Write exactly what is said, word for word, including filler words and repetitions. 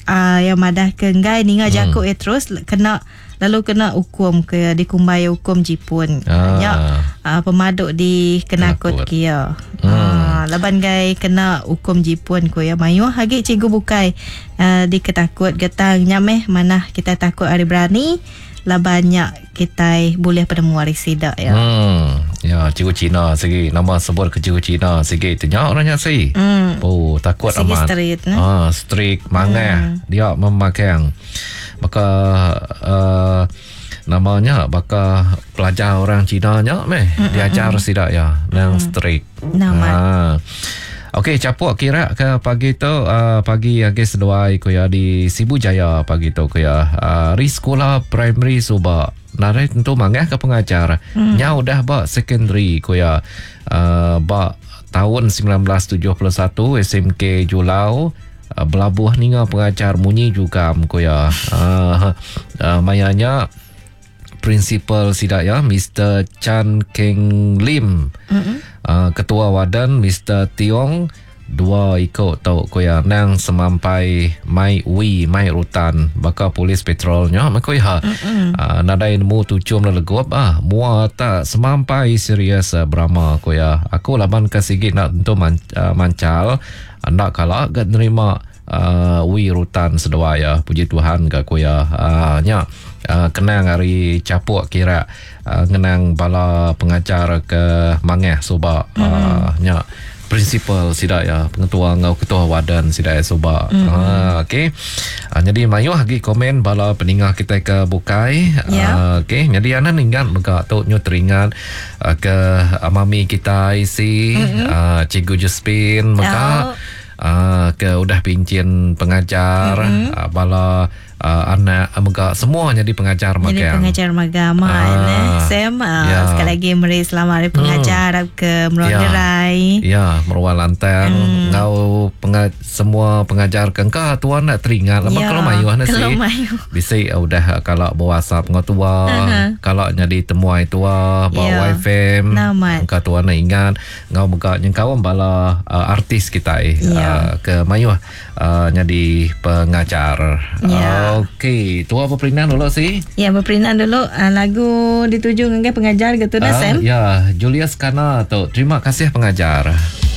uh, yang madah ke ngai ninga Hmm. jakuk ya terus kena lalu kena hukum ke dikumbai hukum Jipun. Ah. Nya uh, pemaduk di kenakut Kenakut. kia. Hmm. Uh, laban gai kena hukum Jipun ko ya mayu hagi cikgu bukai uh, di ketakut getang nyameh mana kita takut hari berani lah banyak kita boleh pada muaris sidak ya. Hmm. Ya, cikgu Cina sikit. Nama sebut ke cikgu Cina sikit. Tanya orangnya sih. Hmm. Oh, takut Segi amat. street, eh? Ah, strict, mangah. Hmm. Dia memakai. Maka uh, namanya bakal pelajar orang Cina nya meh Mm-mm. diajar sidak ya, yang strict. Nama. Ah. Okey, capuk kira ke pagi tu uh, pagi agi seduai ko ya di Sibu Jaya pagi tu ko ya uh, ri sekolah primary suba narai tentu mangah ke pengajar Hmm. nya udah ba secondary ko ya uh, ba tahun sembilan belas tujuh puluh satu S M K Julau uh, belabuh ninga pengajar munyi juga ko ya uh, uh, mayanya Principal sidak ya Mister Chan Keng Lim. Mm-mm. Uh, Ketua Wadan Mister Tiong dua ikut tau koya nang semampai mai wi mai rutan baka polis petrolnya mako ya uh, nadai nemu tucum lelegop ah mua tak semampai serius uh, Brahma koya aku laban kasigit nak untuk man, uh, mancal anda kala gak nerima uh, wi rutan sedua ya puji Tuhan gak koya uh, nya uh, kenang hari capuk kira uh, ngenang bala pengajar ke mangeh soba uh, nya Principal sidak ya pengetua ngau ketua wadan sidak ya soba. Mm-hmm. Ah, okey. Ah, jadi mayu lagi komen bala peningah kita ke bukai. Yeah. Ah, okey. Jadi ana ninggan mega tok nyu teringat ah, ke ah, mami kita isi mm-hmm. ah, Cikgu Josephine mega Oh. ah, ke udah pincin pengajar Mm-hmm. ah, bala ah, anak ah, mega semua jadi pengajar Jadi makan. pengajar magama Ah, eh. Sam uh, ya. sekali lagi meri selamat hari pengajar hmm. ke Meronderai. Ya, Merwal Lantang Hmm. ngau penga, semua pengajar kan ka tuan nak teringat lama Ya, kalau mayu ana kalau sih. mayu. Bisa udah kalau bawa WhatsApp ngau tua, Uh-huh. kalau nyadi temuai tua, bawa Ya. Wi-Fi, Namat. ka tuan nak ingat ngau muka nyengkau bala uh, artis kita eh uh, Ya. ke mayu uh, nyadi pengajar. Ya. Okey, tua apa perinan dulu sih? Ya, berperinan dulu uh, lagu dituju dengan pengajar gitu dah Ah, Sam. ya, Julius Kana tu. Terima kasih pengajar.